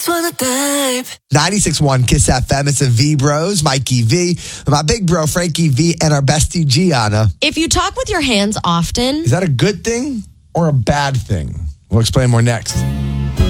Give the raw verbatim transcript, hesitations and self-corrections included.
ninety-six point one Kiss F M. It's the V Bros, Mikey V, my big bro, Frankie V, and our bestie, Gianna. If you talk with your hands often... Is that a good thing or a bad thing? We'll explain more next.